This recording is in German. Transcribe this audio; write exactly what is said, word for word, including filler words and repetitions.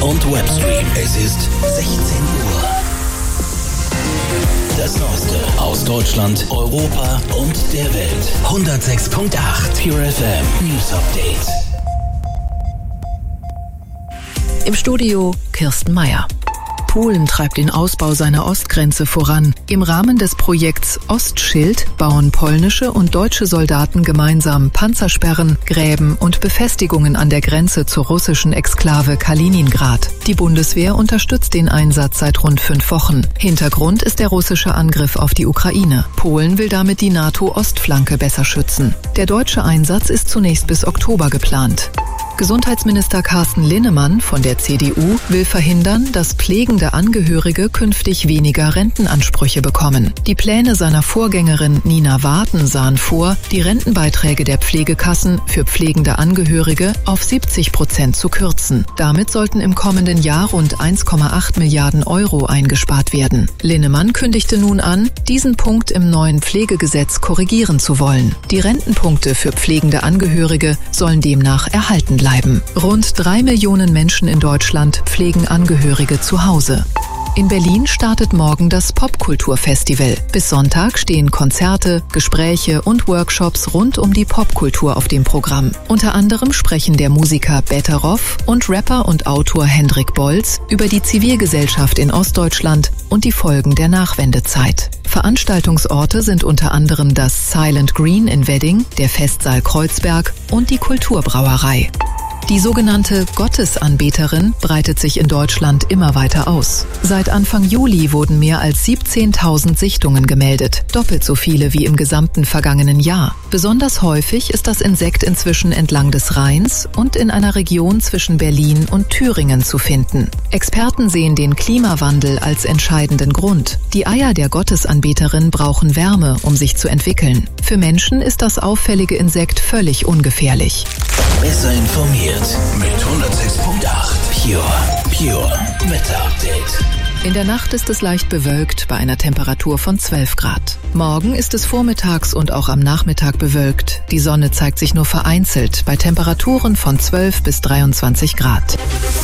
und Webstream. Es ist sechzehn Uhr. Das Neueste aus Deutschland, Europa und der Welt. hundertsechs Komma acht Pure F M News Update. Im Studio Kirsten Meier. Polen treibt den Ausbau seiner Ostgrenze voran. Im Rahmen des Projekts Ostschild bauen polnische und deutsche Soldaten gemeinsam Panzersperren, Gräben und Befestigungen an der Grenze zur russischen Exklave Kaliningrad. Die Bundeswehr unterstützt den Einsatz seit rund fünf Wochen. Hintergrund ist der russische Angriff auf die Ukraine. Polen will damit die NATO-Ostflanke besser schützen. Der deutsche Einsatz ist zunächst bis Oktober geplant. Gesundheitsminister Carsten Linnemann von der C D U will verhindern, dass pflegende Angehörige künftig weniger Rentenansprüche bekommen. Die Pläne seiner Vorgängerin Nina Warten sahen vor, die Rentenbeiträge der Pflegekassen für pflegende Angehörige auf siebzig Prozent zu kürzen. Damit sollten im kommenden Jahr rund eins Komma acht Milliarden Euro eingespart werden. Linnemann kündigte nun an, diesen Punkt im neuen Pflegegesetz korrigieren zu wollen. Die Rentenpunkte für pflegende Angehörige sollen demnach erhalten bleiben. Bleiben. Rund drei Millionen Menschen in Deutschland pflegen Angehörige zu Hause. In Berlin startet morgen das Popkulturfestival. Bis Sonntag stehen Konzerte, Gespräche und Workshops rund um die Popkultur auf dem Programm. Unter anderem sprechen der Musiker Betteroff und Rapper und Autor Hendrik Bolz über die Zivilgesellschaft in Ostdeutschland und die Folgen der Nachwendezeit. Veranstaltungsorte sind unter anderem das Silent Green in Wedding, der Festsaal Kreuzberg und die Kulturbrauerei. Die sogenannte Gottesanbeterin breitet sich in Deutschland immer weiter aus. Seit Anfang Juli wurden mehr als siebzehntausend Sichtungen gemeldet, doppelt so viele wie im gesamten vergangenen Jahr. Besonders häufig ist das Insekt inzwischen entlang des Rheins und in einer Region zwischen Berlin und Thüringen zu finden. Experten sehen den Klimawandel als entscheidenden Grund. Die Eier der Gottesanbeterin brauchen Wärme, um sich zu entwickeln. Für Menschen ist das auffällige Insekt völlig ungefährlich. Besser informiert mit hundertsechs Komma acht Pure, Pure Wetter Update. In der Nacht ist es leicht bewölkt bei einer Temperatur von zwölf Grad. Morgen ist es vormittags und auch am Nachmittag bewölkt. Die Sonne zeigt sich nur vereinzelt bei Temperaturen von zwölf bis dreiundzwanzig Grad.